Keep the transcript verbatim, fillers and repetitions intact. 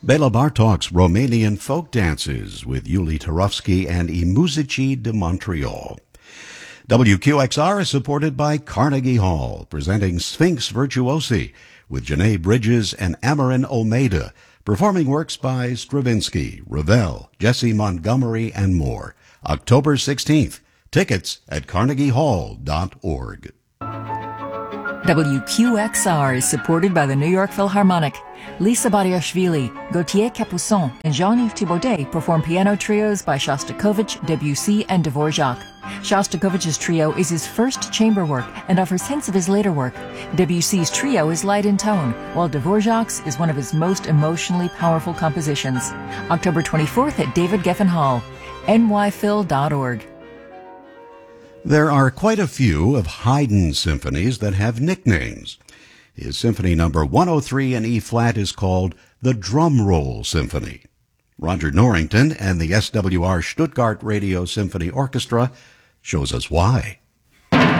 Bela Bartok's Romanian folk dances with Yuli Tarovsky and I Muzici de Montreal. W Q X R is supported by Carnegie Hall, presenting Sphinx Virtuosi with Janae Bridges and Amarin Olmeida, performing works by Stravinsky, Ravel, Jesse Montgomery, and more. October sixteenth. Tickets at carnegie hall dot org. W Q X R is supported by the New York Philharmonic. Lisa Bariashvili, Gautier Capuçon, and Jean-Yves Thibaudet perform piano trios by Shostakovich, Debussy, and Dvorak. Shostakovich's trio is his first chamber work and offers hints of his later work. Debussy's trio is light in tone, while Dvorak's is one of his most emotionally powerful compositions. October twenty-fourth at David Geffen Hall, N Y phil dot org. There are quite a few of Haydn's symphonies that have nicknames. His Symphony Number one oh three in E-flat is called the Drum Roll Symphony. Roger Norrington and the S W R Stuttgart Radio Symphony Orchestra shows us why.